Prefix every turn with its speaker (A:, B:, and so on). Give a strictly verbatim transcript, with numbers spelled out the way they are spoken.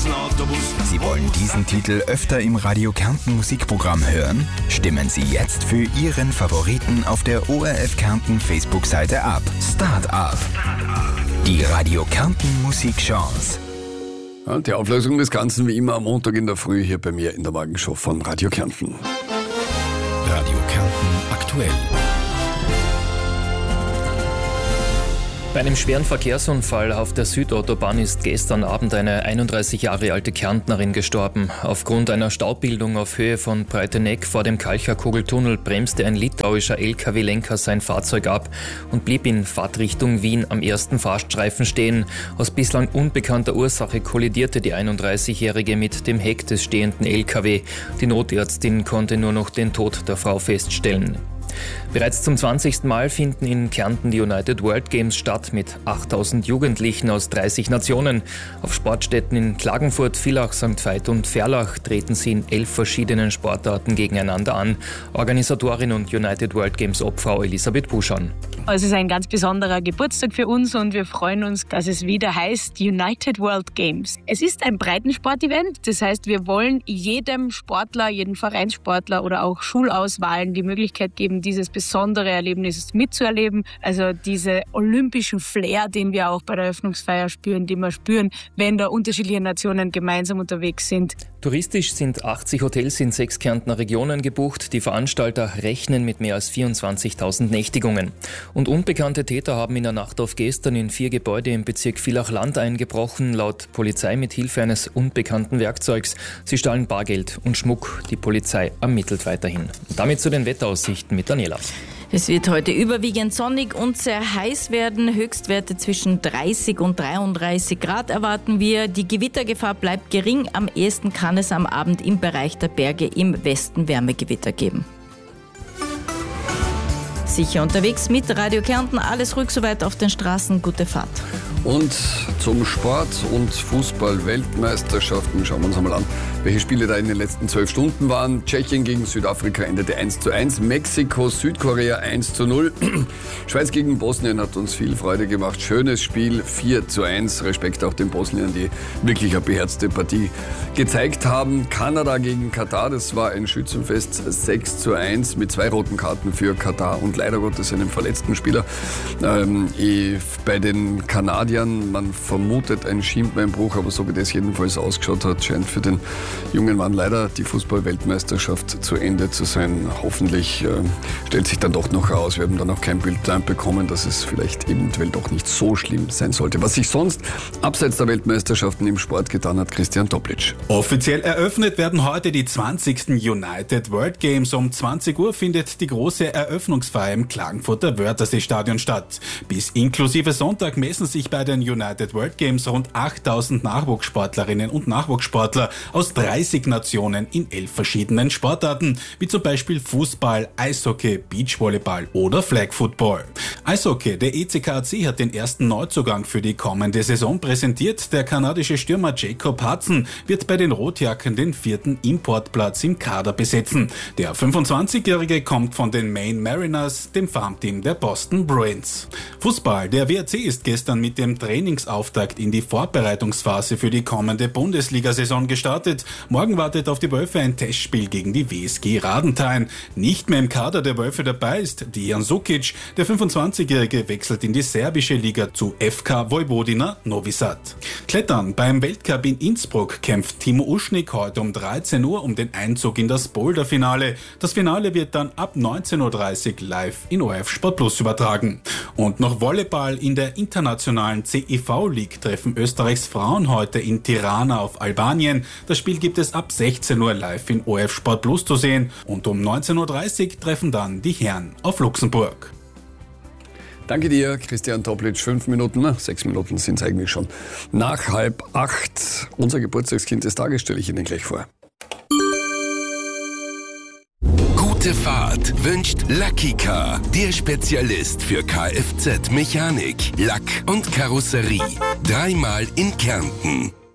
A: Sie wollen diesen Titel öfter im Radio Kärnten Musikprogramm hören? Stimmen Sie jetzt für Ihren Favoriten auf der O R F Kärnten Facebook-Seite ab. Start up. Die Radio Kärnten Musikchance.
B: Ja, die Auflösung des Ganzen wie immer am Montag in der Früh hier bei mir in der Morgenshow von Radio Kärnten.
A: Radio Kärnten aktuell.
C: Bei einem schweren Verkehrsunfall auf der Südautobahn ist gestern Abend eine einunddreißig Jahre alte Kärntnerin gestorben. Aufgrund einer Staubildung auf Höhe von Breiteneck vor dem Kalcherkugeltunnel bremste ein litauischer L K W-Lenker sein Fahrzeug ab und blieb in Fahrtrichtung Wien am ersten Fahrstreifen stehen. Aus bislang unbekannter Ursache kollidierte die einunddreißigjährige mit dem Heck des stehenden L K W. Die Notärztin konnte nur noch den Tod der Frau feststellen. Bereits zum zwanzigsten Mal finden in Kärnten die United World Games statt mit achttausend Jugendlichen aus dreißig Nationen. Auf Sportstätten in Klagenfurt, Villach, Sankt Veit und Ferlach treten sie in elf verschiedenen Sportarten gegeneinander an. Organisatorin und United World Games Obfrau Elisabeth Buschan.
D: Es ist ein ganz besonderer Geburtstag für uns und wir freuen uns, dass es wieder heißt United World Games. Es ist ein Breitensport-Event, das heißt, wir wollen jedem Sportler, jedem Vereinssportler oder auch Schulauswahlen die Möglichkeit geben, dieses besondere Erlebnis mitzuerleben. Also diese olympischen Flair, den wir auch bei der Eröffnungsfeier spüren, den wir spüren, wenn da unterschiedliche Nationen gemeinsam unterwegs sind.
C: Touristisch sind achtzig Hotels in sechs Kärntner Regionen gebucht. Die Veranstalter rechnen mit mehr als vierundzwanzigtausend Nächtigungen. Und unbekannte Täter haben in der Nacht auf gestern in vier Gebäude im Bezirk Villach-Land eingebrochen, laut Polizei mit Hilfe eines unbekannten Werkzeugs. Sie stahlen Bargeld und Schmuck. Die Polizei ermittelt weiterhin. Und damit zu den Wetteraussichten mit Daniela.
E: Es wird heute überwiegend sonnig und sehr heiß werden. Höchstwerte zwischen dreißig und dreiunddreißig Grad erwarten wir. Die Gewittergefahr bleibt gering. Am ehesten kann es am Abend im Bereich der Berge im Westen Wärmegewitter geben. Sicher unterwegs mit Radio Kärnten. Alles ruhig soweit auf den Straßen. Gute Fahrt.
B: Und zum Sport und Fußball-Weltmeisterschaften schauen wir uns einmal an, welche Spiele da in den letzten zwölf Stunden waren. Tschechien gegen Südafrika endete eins zu eins, Mexiko, Südkorea eins zu null. Schweiz gegen Bosnien hat uns viel Freude gemacht. Schönes Spiel, vier zu eins. Respekt auch den Bosniern, die wirklich eine beherzte Partie gezeigt haben. Kanada gegen Katar, das war ein Schützenfest, sechs zu eins mit zwei roten Karten für Katar und leider Gottes einem verletzten Spieler. Ähm, bei den Kanadiern, man vermutet einen Schienbeinbruch, aber so wie das jedenfalls ausgeschaut hat, scheint für den jungen Mann leider die Fußball-Weltmeisterschaft zu Ende zu sein. Hoffentlich äh, stellt sich dann doch noch heraus. Wir haben dann auch kein Bild bekommen, dass es vielleicht eventuell doch nicht so schlimm sein sollte. Was sich sonst abseits der Weltmeisterschaften im Sport getan hat, Christian Toplic.
F: Offiziell eröffnet werden heute die zwanzigsten United World Games. Um zwanzig Uhr findet die große Eröffnungsfeier im Klagenfurter Wörthersee-Stadion statt. Bis inklusive Sonntag messen sich bei den United World Games rund achttausend Nachwuchssportlerinnen und Nachwuchssportler aus dreißig Nationen in elf verschiedenen Sportarten, wie zum Beispiel Fußball, Eishockey, Beachvolleyball oder Flag Football. Eishockey, der E C K A C hat den ersten Neuzugang für die kommende Saison präsentiert. Der kanadische Stürmer Jacob Hudson wird bei den Rotjacken den vierten Importplatz im Kader besetzen. Der fünfundzwanzigjährige kommt von den Maine Mariners, dem Farmteam der Boston Bruins. Fußball, der W R C ist gestern mit dem Trainingsauftakt in die Vorbereitungsphase für die kommende Bundesliga-Saison gestartet. Morgen wartet auf die Wölfe ein Testspiel gegen die W S G Radenthein. Nicht mehr im Kader der Wölfe dabei ist Dejan Sukic. Der fünfundzwanzigjährige wechselt in die serbische Liga zu F K Vojvodina Novi Sad. Klettern, beim Weltcup in Innsbruck kämpft Timo Uschnik heute um dreizehn Uhr um den Einzug in das Boulder-Finale. Das Finale wird dann ab neunzehn Uhr dreißig live in O R F Sport Plus übertragen. Und noch Volleyball: in der internationalen C E V League treffen Österreichs Frauen heute in Tirana auf Albanien. Das Spiel gibt es ab sechzehn Uhr live in O R F Sport Plus zu sehen und um neunzehn Uhr dreißig treffen dann die Herren auf Luxemburg.
B: Danke dir, Christian Toplic. Fünf Minuten, na, sechs Minuten sind es eigentlich schon. Nach halb acht. Unser Geburtstagskind des Tages stelle ich Ihnen gleich vor.
G: Gute Fahrt wünscht Lucky Car, der Spezialist für Kfz-Mechanik, Lack und Karosserie. Dreimal in Kärnten.